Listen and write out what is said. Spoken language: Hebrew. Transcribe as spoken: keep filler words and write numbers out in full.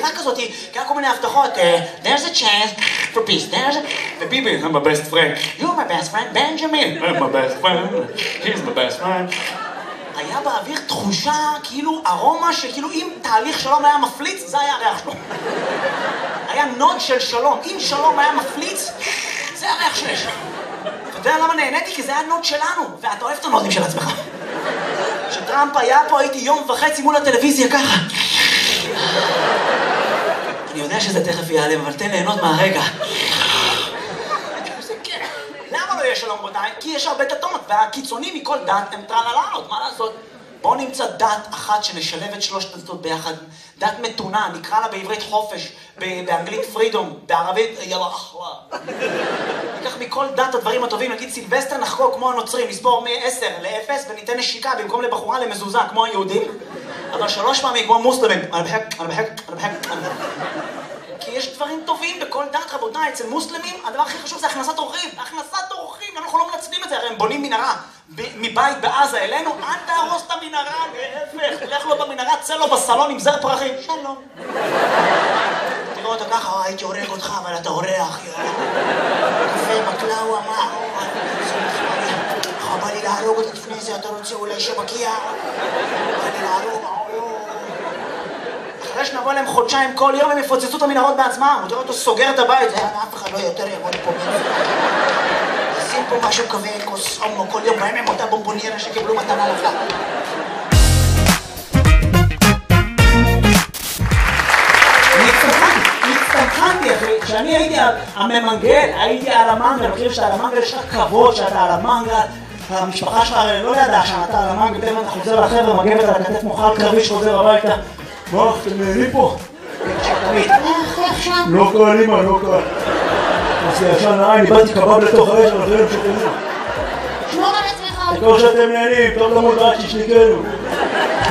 אווירה כזאת, כי היה כל מיני הבטחות, there's a chance for peace, there's a... וביבי, I'm my best friend, you're my best friend, בנג'מין, I'm my best friend, he's my best friend. היה באוויר תחושה, כאילו ארומה, שכאילו אם תהליך שלום היה מפליץ, זה היה הריח שלו. היה נוד של שלום, אם שלום היה מפליץ, זה הריח שיש. אתה יודע למה נהניתי? כי זה היה נוד שלנו, ואתה אוהב את הנודים של עצמך. כשטראמפ היה פה, הייתי יום וחצי מול הטלוויזיה ככה. אני יודע שזה תכף ייעלם, אבל תן ליהנות מהרגע. למה לא יש שלום רבותיי? כי יש הרבה דתות, והקיצונים מכל דת הם טרללות, מה לעשות? בואו נמצא דת אחת שנשלב את שלושת הדתות ביחד. דת מתונה, נקרא לה בעברית חופש, באנגלית פרידום, בערבית יאללה אחווה. ניקח מכל דת הדברים הטובים, נגיד סילבסטר נחגוג כמו הנוצרים, נסבור מ-עשר ל-אפס וניתן נשיקה במקום לבחורה למזוזה כמו היהודים, אבל שלוש פעמים כמו מוסלמים. אני בחק, אני בחק, אני בחק, אני בחק. כי יש דברים טובים בכל דת, רבותיי. אצל מוסלמים הדבר הכי חשוב זה הכנסת אורחים. הכנסת אורחים, אנחנו לא מנצלים את זה, הרי הם בונים מנהרה מבית בעזה אלינו, אל תהרוס את המנהרה, להפך, לך לו במנהרה, צא לו בסלון עם זר פרחים, שלום. תראו אותו ככה, הייתי הורג אותך, אבל אתה אורח, קפה, בקלאווה, מה? בא לי להרוג אותה לפני זה, אתה רוצה אולי שבקיע? בא לי להרוג, אחרי שנבוא להם חודשיים כל יום הם יפוצצו את המנהרות בעצמם, הוא תראה אותו סוגר את הבית, אף אחד לא יותר יבוא לפה מזה. שים פה משהו כזה, כוס הומו כל יום, בהם עם אותה בומבוניירה שקיבלו מתנה לחג. הצטמחנתי אחי, כשאני הייתי הממנגל, הייתי על המנגל, מכיר שאתה על המנגל, יש לך כבוד שאתה על המנגל, המשפחה שלך לא ידעה שאתה על המנגל, פתאום אתה חוזר לחבר'ה, מגבת על הכתף מוחל קרבי שחוזר הביתה. מה, אתם נהנים פה? לא קל, אמא, לא קל. אז זה ישן נראה, אני באתי קבב לתוך האש, אבל אחרים שתהנו. שמור על עצמך. תקור שאתם נהנים, טוב למות רק ששניקנו.